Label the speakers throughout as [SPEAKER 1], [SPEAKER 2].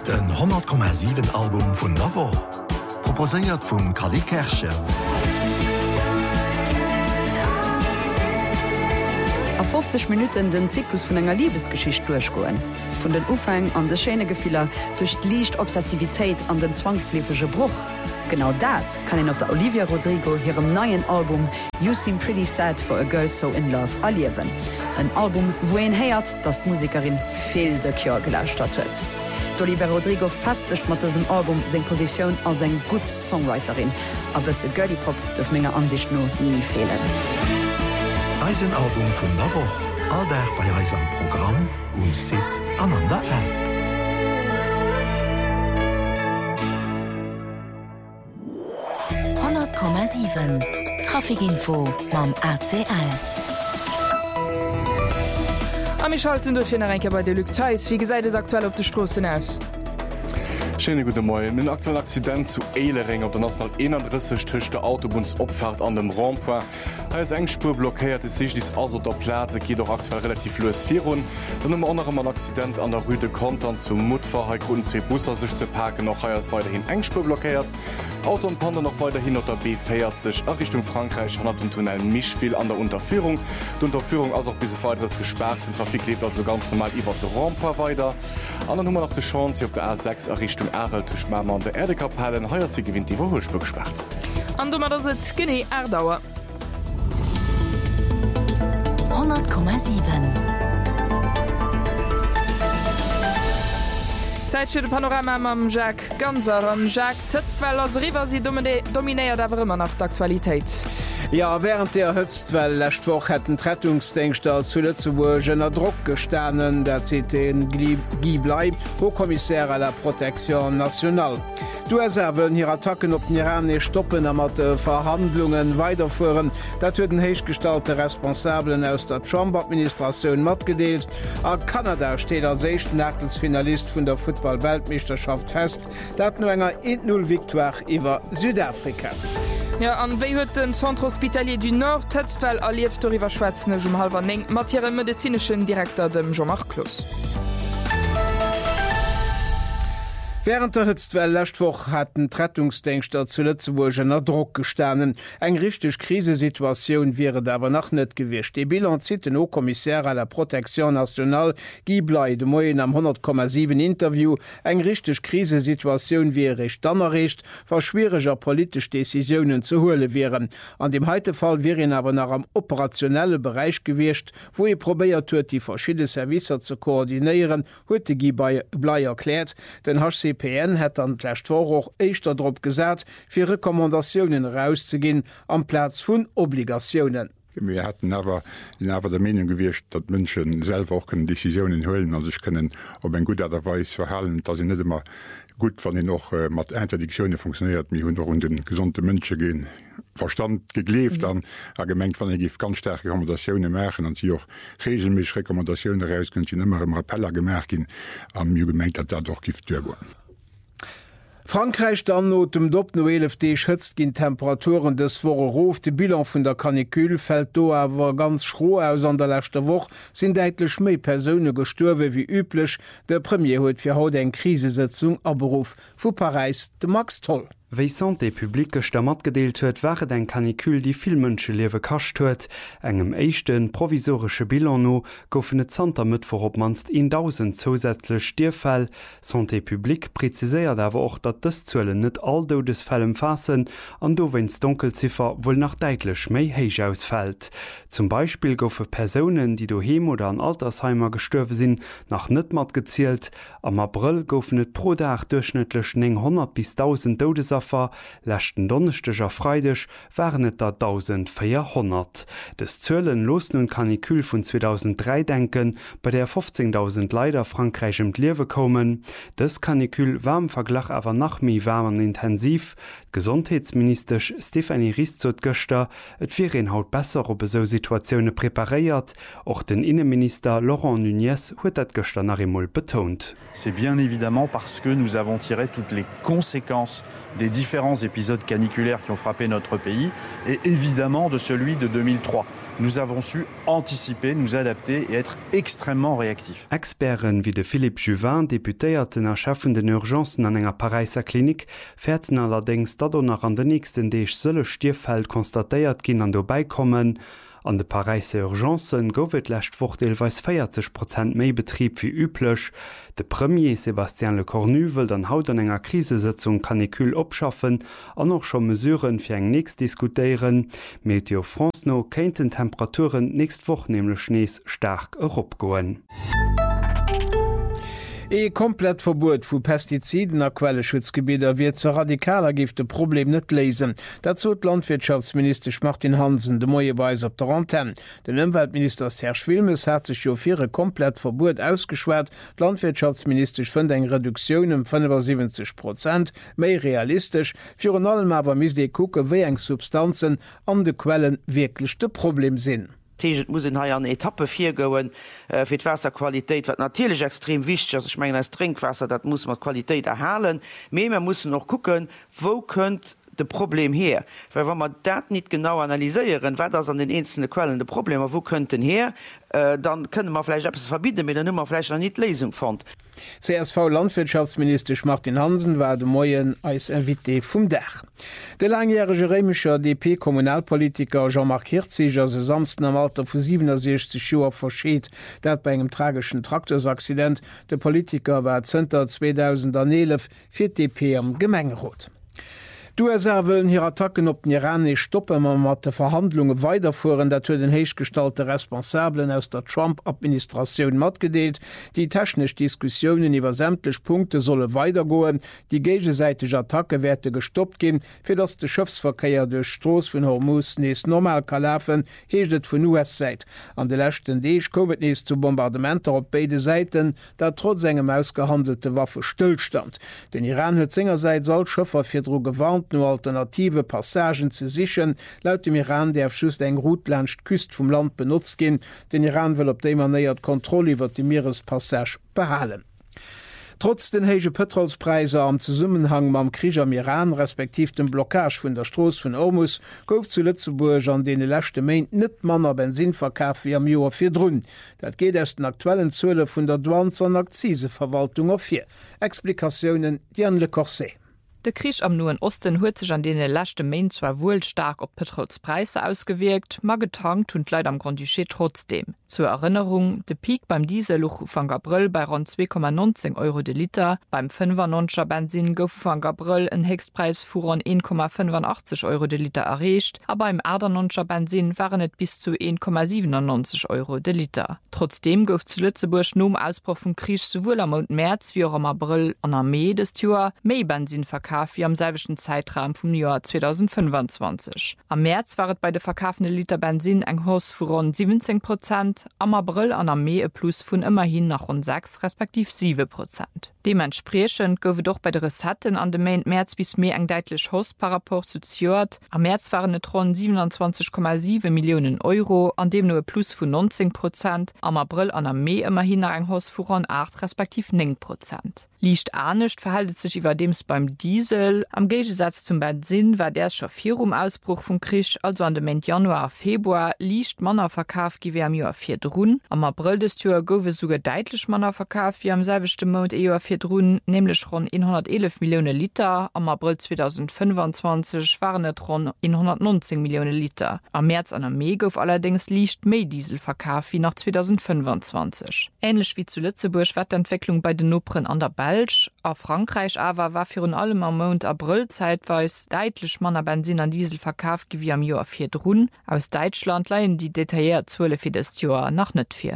[SPEAKER 1] Den 100,7 Album vun Navo. Proposéiert vum Kali Kercher.
[SPEAKER 2] A 50 Minuten den Zyklus vun enger Liebesgeschicht durchgoen. Von den Ufang an de Schene Gefehler durch die Licht Obsessivitéit an den zwangslefege Bruch. Genau dat kann en op der Olivia Rodrigo hirem neuen Album You Seem Pretty Sad for a Girl So in Love erliewen. Ein Album, wo en heiert, dat d' Musikerin viel de Kjör gelauscht huet. Olivia Rodrigo festcht mat diesem Album seg Position als eng gut Songwriterin, aber se Girly Pop dürf méger Ansicht no nie fehlen.
[SPEAKER 1] Eisenalbum vun Navo, all der bei Eis am Programm Sit an der App.
[SPEAKER 3] Trafikinfo mam ACL.
[SPEAKER 4] Am schalten durch Enke bei de Lukteis, wie gesäidet aktuell op de Strossen ass.
[SPEAKER 5] Schöne gute Morgen. Mit aktuellen Accident zu Ehlering auf der National 31 trichte Autobahnsopfahrt an dem Rond-Point. Als Engspur blockiert ist sich dies also der Platz, geht doch aktuell relativ los 4 Runden. Dann im anderen ein Accident an der Rüde Kontern zum Mutfahr, Grund 2 Busser sich zu parken, noch heuer ist weiterhin Engspur blockiert. Auto und Panda noch weiterhin unter B40 Richtung Frankreich hat den Tunnel Mischwil an der Unterführung. Die Unterführung also auch bis weiteres gesperrt. Der Trafik lebt also ganz normal über der Rond-Point weiter. An der Nummer noch die Chance, hier auf der A6 Richtung Erweltisch Mama an der Erdekapellen heuer sie gewinnt die Woche gesperrt.
[SPEAKER 4] An du das jetzt Skinny Erdauer.
[SPEAKER 3] 100,7.
[SPEAKER 4] Zeit für de Panorama am Jacques Ganser an Jacques Zötzwell als River sie dominéiert awer immer nach d'Aktualitéit.
[SPEAKER 6] Ja, während der Hëtztwell lächtwoch hätten Rettungsdenkster zu Lützeburgenner Druck gestanen, der CT Guy bleibt, Hochkommissär à la Protection National. Du erserwen hier Attacken op den Iran stoppen a mat Verhandlungen weiterfuhren. Dat hue den heichgestalte Responsablen aus der Trump-Administration matgedeelt. A Kanada steht als 6. Nachtelfinalist vun der Football-Weltmeisterschaft fest, dat no enger 1-0 Victoire iwwer Südafrika.
[SPEAKER 4] Ja, an wéi huet den Centre Hospitalier du Nord Tëtzwell erlieft iwwer Schwezen halber eng Mattiere medizinschen Direktor dem Jean-Marc Kloss.
[SPEAKER 6] Während der Hütztwell Lächtwoch hat den Rettungsdenkster zu Lützeburgenner Druck gestanen. Eng richtig Krisesituation wäre dawer nach net gewischt. De Bilan zieht den Haut-Kommissär à la Protection National Guy Blei de Moyen am 100,7 Interview. Eng richtig Krisesituation wäre ich dann errecht, verschwieriger politisch Decisionen zu hole wären. An dem Heitefall wäre ihn aber nach am operationelle Bereich gewischt, wo probiert huet, die verschiedene Servicer zu koordinieren, huete Guy Blei erklärt, den HCPN hat an Lächtwoch eichter Drpp gesat, fir Rekommandationen rauszugin am Platz vun Obligationen.
[SPEAKER 7] Wir hatten aber der Meinung gewircht, dat Menschen selber auch können Decisionen holen, also ich können op en guter Weis verhalen, dass sie nicht immer gut van den noch mat Interdiktionen funktioniert, mir hun rund den gesunde Mënsche gehen. Verstand gegleft an gemengt van gif ganz starke Rekommandationen merken an sie auch regelmäßig Rekommandationen heraus können sie immer im Rappeller gemerken am mir gemengt dat doch gift go.
[SPEAKER 6] Frankreich dann no dem Dopp no 11D schëtzt gin Temperaturen des Vorrof. De Bilan vun der Kanikül fällt do awer ganz schro aus an der lächte Woch sinn deitlech méi Persoune gesturwe wie üblech. Der Premier huet fir haut eng Krisesetzung aberuf vu Paris de Max Toll.
[SPEAKER 8] Wéi Santé Publike mat gedeelt huet, waret eng Kanikül, die vill Mënsche liewe kascht huet. Engem échten provisorsche Bilan no goufen et Zter Mëttwoch op manst 1000 zusätzlech Stierfäll. Santé Publik preziséiert awer och, dat dës Zuelen net all Dodesfällen fassen, an do wenns Dunkelziffer wohl nach deitlech méi héich ausfällt. Zum Beispiel goufe Personen, die doheem oder an Altersheimer gestürwe sinn, nach net mat gezielt. Am April goufen et pro Dag durchschnittlech 900 bis 1000 Todesfälle. Lächten Donnersteger Freidech waren et da 1400. Des Zölen los nun Kanikül vun 2003 denken, bei der 15.000 Leider Frankreich Liewe kommen. Des Kanikül war im Verglach awer nach mi wärmen intensiv. Gesundheitsminister Stephanie Ristot Göster et vir haut besser op so Situationune prepariert. Och den Innenminister Laurent Nunez huet dat Göster nach Remol betont.
[SPEAKER 9] C'est bien évidemment parce que nous avons tiré toutes les conséquences des différents épisodes caniculaires qui ont frappé notre pays et évidemment de celui de 2003. nous avons su anticiper, nous adapter et être extrêmement réactifs.
[SPEAKER 8] Experten wie de Philippe Juvin, Deputéierten erschaffenden Urgenzen an enger Pariser Klinik, fährten allerdings dat nach an den nächsten Deeg sëlle Stierfeld konstatéiert ginn an vorbeikommen. An de Pariser Urgenzen goufet lächtwoch deelweis 40% méi Betrieb wie üblech. De Premier Sebastian Le Cornu wëll an haut an enger Krisesitzung Kanikül opschaffen, an noch schon Mesuren fir eng nächst diskutieren. Meteo France no kéinten Temperaturen nächstwoch nemle Schnees stark eropgoen.
[SPEAKER 6] Komplett Verbot vu Pestiziden a Quelleschutzgebieter wird ze radikaler gifte Problem net lesen. Dazu Landwirtschaftsminister Martin Hansen de Moieweis op der Antenne. Den Umweltminister Serge Wilmes hat sich jo fir komplett Verbot ausgeschwert. Landwirtschaftsminister fën eng Reduktion 75%, méi realistisch, fir an allem awer mis de kucke wéi eng Substanzen an de Quellen wirklichchte Problem sinn.
[SPEAKER 10] Teget muss in haier an Etappe 4 goen fir d Wasserqualitéit wat natürlich extrem wichtig ist. Ich meine, als Trinkwasser, dat muss man Qualität erhalen. Man muss noch gucken, wo könnt de Problem her. Weil wenn man dat nicht genau analyseieren, wat das an den einzelnen Quellen de Probleme, wo könnten her, dann können man vielleicht etwas verbieten, mit der Nummer vielleicht noch nicht Lesung fand.
[SPEAKER 6] CSV Landwirtschaftsminister Martin Hansen war de Moien als Invité vum Dach. Der langjährige römischer DP-Kommunalpolitiker Jean-Marc Hirzig se samsten am Alter vu 67 Joer verscheet, dat bei engem tragischen Traktorsaccident. Der Politiker war Zter 2011 fir DP am Gemengerot. Die USA wollen hier Attacken op den Iran nicht stoppen, man mat de Verhandlungen weiterfuhren, dat hue den heichgestalte Responsablen aus der Trump-Administration matgedeelt. Die technisch Diskussionen iwwer sämtlich Punkte solle weitergoen, die gegensätige Attacke werde gestoppt gehen, fir dass de Schiffsverkehr durch Stroß vun Hormuz nees normal kann laufen, heeschtet vun US-Seit. An de lächten Deeg komet nees zu Bombardementer op beide Seiten, dat trotz engem ausgehandelte Waffe stillstand. Den Iran huet singerseits als Schiffer fir Dro gewarnt, nur alternative Passagen zu sichern. Laut dem Iran der Schuss eng Routlandcht Küst vom Land benutzt gehen. Den Iran will op dem er nähert Kontrolle über die Meerespassage behalen. Trotz den hege Petrolspreise am Zusammenhang mam Krieg am Iran respektiv dem Blockage vun der Stroß vun Hormuz gouf zu Lützeburg an de lächte Main net Manner Benzinverkauf wie am Joer fir Drun. Dat geht erst den aktuellen Zölle vun der Douans an Akziseverwaltung auf 4. Explikationen Jan Le Corset.
[SPEAKER 11] De Krieg am Nuen Osten huet sich an dene lachte Main zwar wohl stark op Petrolspreise ausgewirkt, ma getankt und leid am Grand Duché trotzdem. Zur Erinnerung, de Peak beim Dieselluch van Gabriel bei rund 2,19 Euro de Liter, beim 5er Benzin gouf van Gabriel en Hexpreis vu rund 1,85 Euro de Liter erreicht, aber im Erder Benzin waren net bis zu 1,97 Euro de Liter. Trotzdem gouf zu Lützeburg num Ausbruch vom Krieg sowohl am Monat März wie auch am April an der Mai des Jahr méi Benzin verkauft wie am selben Zeitraum vom Jahr 2025. Am März waret bei der verkaufende Liter Benzin eng Hos vu rund 17%, am April an am Mai e Plus vun immerhin nach rund 6 respektiv 7%. Dementsprechend goufe doch bei der Resatten an dem März bis Mai eng deitlich Hos par rapport zu Ziort. Am März waren net rund 27,7 Millionen Euro, an dem nur e Plus vu 19%, am April an am Mai immerhin nach eng Hos vu rund 8 respektiv 9%. Liicht anecht verhaltet sich iwwer dems beim Diesel. Am Gegensatz zum Benzin war der schon 4 Ausbruch vom Krieg, also an dem Ende Januar, Februar, liicht Manner verkauf wie am Jahr 4 Drun. Am April des Jahr gowe sogar deutlich Manner verkauf wie am selben Monat Jahr 4 Drun, nämlich rund 111 Millionen Liter. Am April 2025 waren es rund 119 Millionen Liter. Am März an am Mai gouf allerdings liicht mehr Diesel verkauf wie nach 2025. Ähnlich wie zu Lützeburg war die Entwicklung bei den Nopren an der Belsch. A Frankreich aber war für allem am Monat April zeitweis deutlich Manner Benzin an Diesel verkauft wie am Jahr 4 Drun. Aus Deutschland leihen die detailliert Zölle für das Jahr noch nicht viel.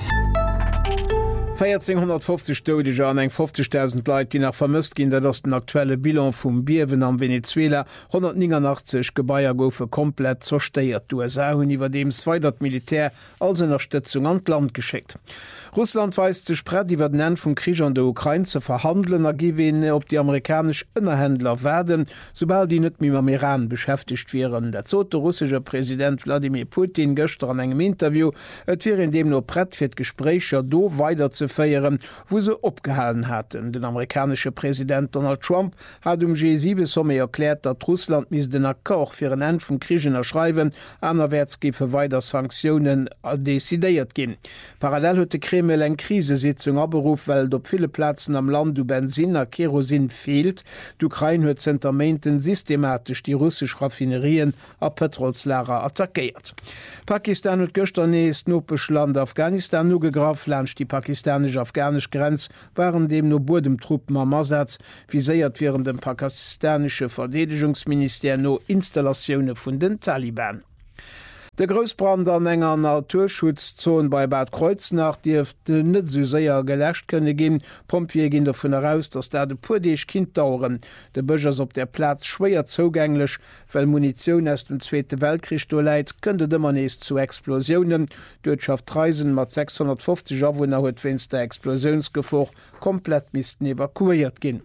[SPEAKER 6] 1450 Todescher an eng 50.000 Leiit, die nach vermisst gin, dat ass den aktuelle Bilan vum Biewen am Venezuela 189 Gebaier goufe komplett zersteiert. USA hunn iwwer dems weitert Militär als Unterstützung an Land geschickt. Russland weist ze Spret iwwer den End vum Krieg an der Ukraine ze verhandeln, ergiwen op die amerikasch Innerhändler werden, sobald die net mit am Iran beschäftigt wären. Der zote russische Präsident Wladimir Putin gëster an engem Interview, et wär in dem no Brett fir d Gesprächer do weiter zu ze feieren, wo se opgehalen hatten. Den amerikanische Präsident Donald Trump hat G7-Somme erklärt, dat Russland mis den Akkor fir en End vum Krichen erschreiwen, anerwärts gefe weiter Sanktionen desideiert gin. Parallel huet de Kreml eng Krisesitzung aberuf, weil op viele Plätzen am Land du Benzin a Kerosin fehlt. D'Ukraine huet Zentermenten systematisch die russsisch Raffinerien a Petrolslager attackiert. Pakistan huet gestern nees Nopeschland Afghanistan nu gegraf, lcht die pakistanisch-afghanisch Grenz waren dem no Bodemtruppen am Ersatz, wie séiert während dem pakistanische Verdedigungsminister no Installationune vun den Taliban. Der Großbrand an enger Naturschutzzone bei Bad Kreuznach dürfte net so sehr gelöscht könne gehen. Pompier gehen davon heraus, dass da de purdeich Kind dauern. Der Bürgers op der Platz schwer zugänglich, weil Munition aus dem Zweite Weltkrieg leit, könnte immer nächst zu Explosionen. Deutschschaft Reisen mat 650 Awohner huet wenns der Explosionsgefahr komplett missten evakuiert gehen.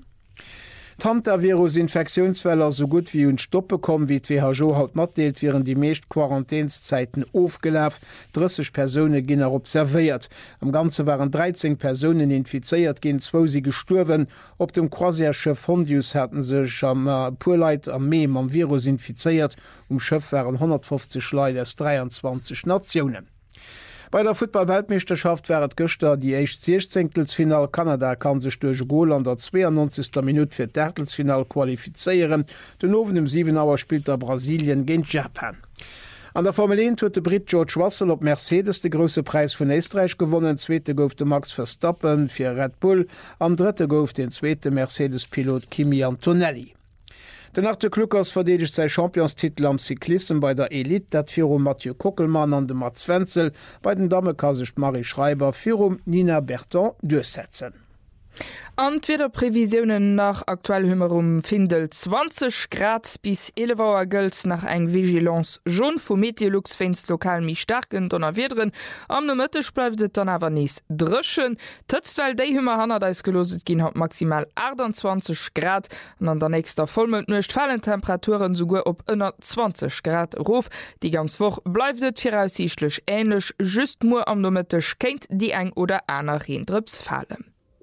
[SPEAKER 6] Hantavirusinfektionsfäller so gut wie hun stoppe kommen wie WHO haut matdeelt wären die meescht Quarantänszeiten aufgelaf. 30 Personen ginn er observiert. Am ganze waren 13 Personen infiziert, gin 2 sie gestorben. Op dem Croisierschiff Hondius hatten sech am Purleit am Meem am Virus infiziert. Schëff waren 150 Leute aus 23 Nationen. Bei der Football-Weltmeisterschaft wäret Göster die echt 16. Kanada kann sech durch Goal an der 92. Minute fir d'Ertelsfinal qualifizieren. Den ofen im 7 Auer spielt der Brasilien gegen Japan. An der Formel 1 huet de Brit George Russell op Mercedes de grosse Preis vun Österreich gewonnen, zweete gouf de Max Verstappen fir Red Bull, am dritte gouf den zweete Mercedes-Pilot Kimi Antonelli. Den Arte Kluckers verdedigt sei Championstitel am Cyklisten bei der Elite, dat Firum Mathieu Kockelmann an de Mats Wenzel, bei den Damekasicht Marie Schreiber Firum Nina Berton durchsetzen.
[SPEAKER 4] Entweder Prävisionen nach aktuell Hummer Findel 20 Grad bis 11 Gölz nach eng Vigilance Jon vu Meteorlux fenst lokal mi starken Donnerwiedren am no Mëttech bleiftet dann awer nees drschen. Tëtztwel déi Hummer hanner deis geloset ginn hat maximal 28 Grad an der nächster Vollmond nucht fallen Temperaturen sogur op ënner 20 Grad Rof. Die ganz woch bleiftet firaussichtlech ähnlech just mo am no Mëttech kenint die eng oder aner Reendrps fallen.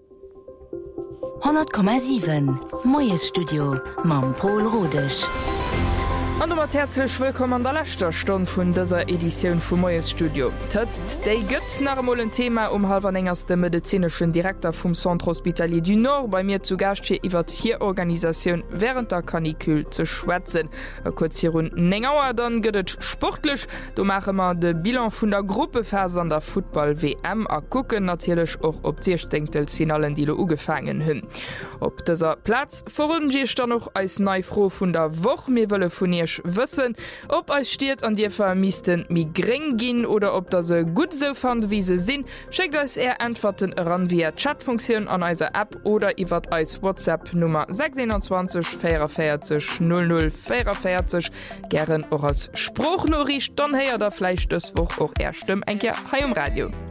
[SPEAKER 3] 100,7 Moes Studio Mam Paul Rodech.
[SPEAKER 4] An herzlich willkommen an der letzter Stunde von dieser Edition vom Moes Studio. Tëtzt déi gëtt normal ein Thema halber engerste medizinischen Direktor vom Centre Hospitalier du Nord bei mir zu Gast fir iwwer Tierorganisation während der Kanikül zu schwätzen. Kurz hier rund Nengauer dann gëtt sportlich. Du mache wir de Bilan vun der Gruppephase an der Football WM a gucken natürlich auch op Tierstenktelfinalen die ugefangen hunn. Op dieser Platz vorrun dann noch als neifro vun der Woche mir wolle von ihr wissen, ob euch steht an dir vermissten Migräne gehen oder ob das se gut so fand wie sie sind. Schickt euch eher Antworten ran via Chatfunktion an unserer App oder ihr wart als WhatsApp Nummer 624 44 00 44 gern auch als Spruchnachricht dann her der Fleisch das Woche auch erst im Radio.